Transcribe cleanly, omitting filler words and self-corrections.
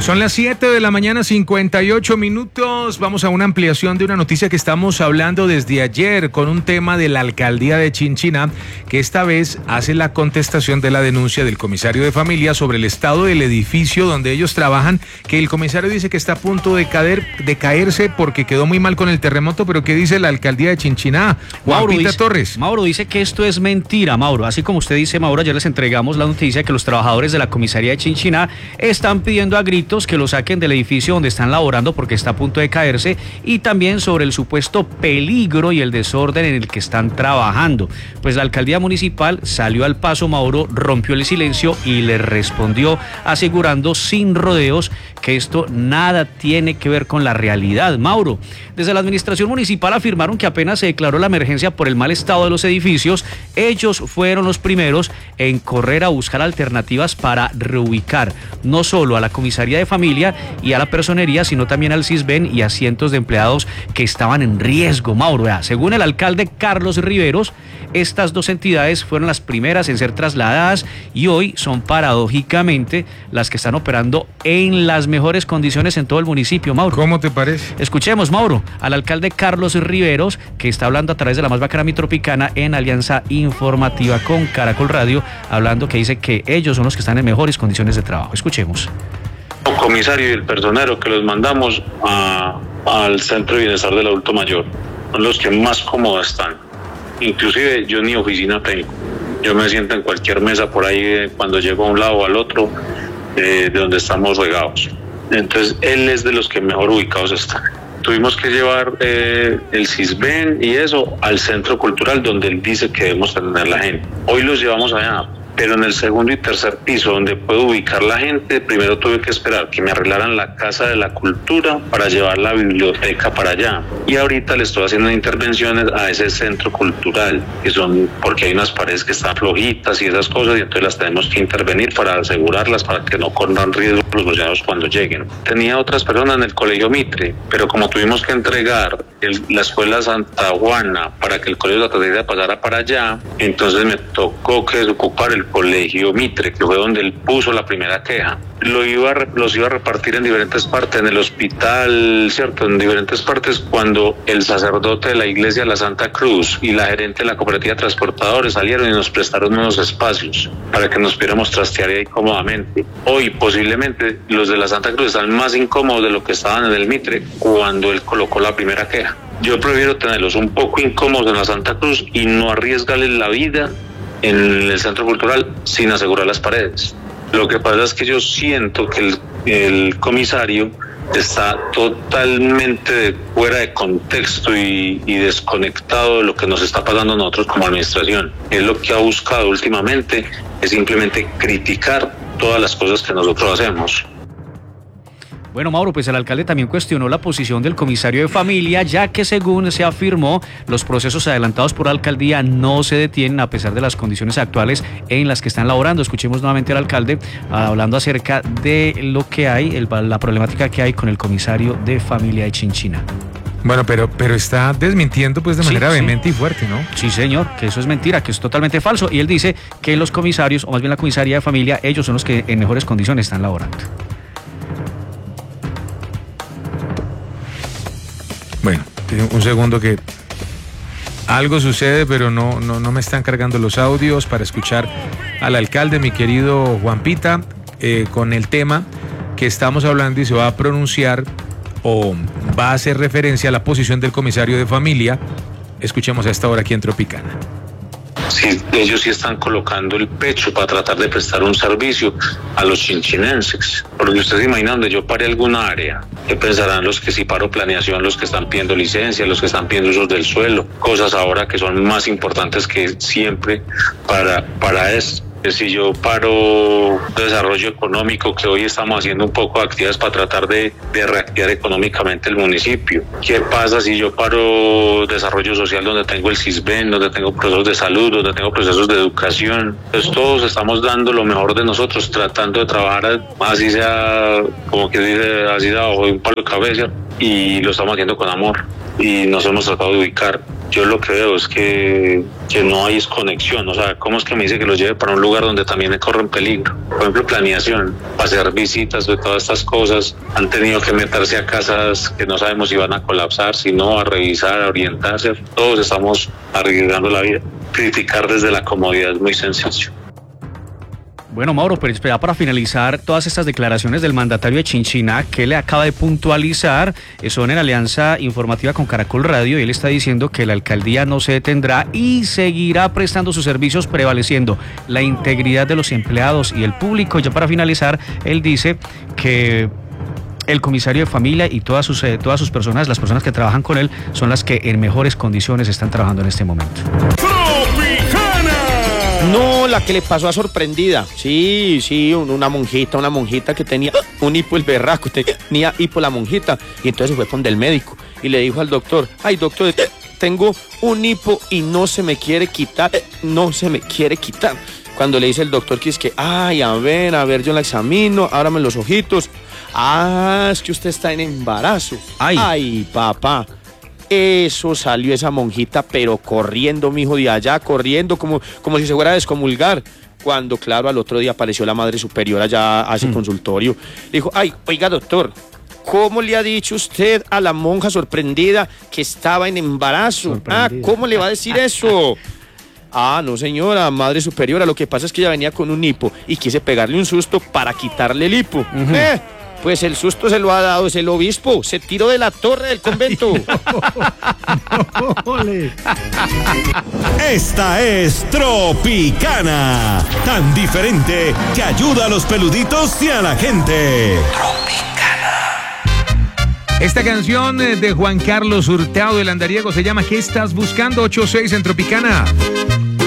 Son las 7 de la mañana, 58 minutos. Vamos a una ampliación de una noticia que estamos hablando desde ayer con un tema de la alcaldía de Chinchiná, que esta vez hace la contestación de la denuncia del comisario de familia sobre el estado del edificio donde ellos trabajan, que el comisario dice que está a punto de caerse porque quedó muy mal con el terremoto. Pero ¿qué dice la alcaldía de Chinchiná? Juanpita Torres. Mauro dice que esto es mentira, Mauro. Así como usted dice, Mauro, ayer les entregamos la noticia que los trabajadores de la comisaría de Chinchiná están pidiendo a gritos que lo saquen del edificio donde están laborando porque está a punto de caerse, y también sobre el supuesto peligro y el desorden en el que están trabajando. Pues la alcaldía municipal salió al paso, Mauro, rompió el silencio y le respondió asegurando sin rodeos que esto nada tiene que ver con la realidad, Mauro. Desde la administración municipal afirmaron que apenas se declaró la emergencia por el mal estado de los edificios, ellos fueron los primeros en correr a buscar alternativas para reubicar no solo a la comisaría de familia y a la personería, sino también al CISBEN y a cientos de empleados que estaban en riesgo, Mauro. Según el alcalde Carlos Riveros, estas dos entidades fueron las primeras en ser trasladadas y hoy son paradójicamente las que están operando en las mejores condiciones en todo el municipio, Mauro. ¿Cómo te parece? Escuchemos, Mauro, al alcalde Carlos Riveros, que está hablando a través de la más bacana Mitropicana en alianza informativa con Caracol Radio, hablando que dice que ellos son los que están en mejores condiciones de trabajo. Escuchemos. El comisario y el personero que los mandamos al Centro de Bienestar del Adulto Mayor son los que más cómodos están. Inclusive yo ni oficina tengo. Yo me siento en cualquier mesa por ahí cuando llego a un lado o al otro de donde estamos regados. Entonces él es de los que mejor ubicados están. Tuvimos que llevar el CISBEN y eso al centro cultural donde él dice que debemos tener la gente. Hoy los llevamos allá, pero en el segundo y tercer piso donde puedo ubicar la gente, primero tuve que esperar que me arreglaran la Casa de la Cultura para llevar la biblioteca para allá. Y ahorita le estoy haciendo intervenciones a ese centro cultural, que son porque hay unas paredes que están flojitas y esas cosas, y entonces las tenemos que intervenir para asegurarlas, para que no corran riesgo los boyados cuando lleguen. Tenía otras personas en el Colegio Mitre, pero como tuvimos que entregar la Escuela Santa Juana para que el Colegio de la Tragedia pasara para allá, entonces me tocó que desocupar el Colegio Mitre, que fue donde él puso la primera queja. Los iba a repartir en diferentes partes, en el hospital, ¿cierto? En diferentes partes, cuando el sacerdote de la iglesia La Santa Cruz y la gerente de la cooperativa de transportadores salieron y nos prestaron unos espacios para que nos pudiéramos trastear ahí cómodamente. Hoy posiblemente los de la Santa Cruz están más incómodos de lo que estaban en el Mitre cuando él colocó la primera queja. Yo prefiero tenerlos un poco incómodos en la Santa Cruz y no arriesgarles la vida en el centro cultural sin asegurar las paredes. Lo que pasa es que yo siento que el comisario está totalmente fuera de contexto y desconectado de lo que nos está pasando a nosotros como administración. Él lo que ha buscado últimamente es simplemente criticar todas las cosas que nosotros hacemos. Bueno, Mauro, pues el alcalde también cuestionó la posición del comisario de familia, ya que según se afirmó, los procesos adelantados por la alcaldía no se detienen a pesar de las condiciones actuales en las que están laborando. Escuchemos nuevamente al alcalde hablando acerca de lo que hay, la problemática que hay con el comisario de familia de Chinchiná. Bueno, pero está desmintiendo pues de manera vehemente y fuerte, ¿no? Sí, señor, que eso es mentira, que es totalmente falso. Y él dice que los comisarios, o más bien la comisaría de familia, ellos son los que en mejores condiciones están laborando. Bueno, un segundo que algo sucede, pero no me están cargando los audios para escuchar al alcalde, mi querido Juanpita, con el tema que estamos hablando, y se va a pronunciar o va a hacer referencia a la posición del comisario de familia. Escuchemos a esta hora aquí en Tropicana. Sí, ellos sí están colocando el pecho para tratar de prestar un servicio a los chinchinenses. Porque ustedes se imaginan, donde yo pare alguna área, ¿qué pensarán los que si paro planeación, los que están pidiendo licencia, los que están pidiendo usos del suelo? Cosas ahora que son más importantes que siempre para esto. Si yo paro desarrollo económico, que hoy estamos haciendo un poco de actividades para tratar de reactivar económicamente el municipio. ¿Qué pasa si yo paro desarrollo social, donde tengo el CISBEN, donde tengo procesos de salud, donde tengo procesos de educación? Entonces todos estamos dando lo mejor de nosotros, tratando de trabajar, así sea, como que dice, así sea bajo un palo de cabeza, y lo estamos haciendo con amor. Y nos hemos tratado de ubicar yo lo que veo es que no hay conexión. O sea, ¿cómo es que me dice que los lleve para un lugar donde también corren peligro? Por ejemplo, planeación, para hacer visitas de todas estas cosas. Han tenido que meterse a casas que no sabemos si van a colapsar, si no, a revisar, a orientarse. Todos estamos arriesgando la vida. Criticar desde la comodidad es muy sencillo. Bueno, Mauro, pero ya para finalizar, todas estas declaraciones del mandatario de Chinchiná que le acaba de puntualizar son en alianza informativa con Caracol Radio, y él está diciendo que la alcaldía no se detendrá y seguirá prestando sus servicios, prevaleciendo la integridad de los empleados y el público. Ya para finalizar, él dice que el comisario de familia y todas sus personas, las personas que trabajan con él, son las que en mejores condiciones están trabajando en este momento. No, la que le pasó a Sorprendida. Sí, una monjita que tenía un hipo el berraco, tenía hipo la monjita, y entonces se fue con el médico y le dijo al doctor: ay, doctor, tengo un hipo y no se me quiere quitar. Cuando le dice el doctor que es que, ay, a ver, yo la examino, ábrame los ojitos. Ah, es que usted está en embarazo. Ay, papá. Eso salió esa monjita, pero corriendo, mijo, de allá, corriendo como si se fuera a descomulgar. Cuando, claro, al otro día apareció la madre superior allá a ese consultorio. Dijo: ay, oiga, doctor, ¿cómo le ha dicho usted a la monja Sorprendida que estaba en embarazo? ¿Cómo le va a decir eso? No, señora, madre superiora, lo que pasa es que ella venía con un hipo y quise pegarle un susto para quitarle el hipo. Pues el susto se lo ha dado, es el obispo, se tiró de la torre del convento. Esta es Tropicana, tan diferente que ayuda a los peluditos y a la gente. Esta canción de Juan Carlos Hurtado del Andariego se llama ¿Qué estás buscando? 8-6 en Tropicana.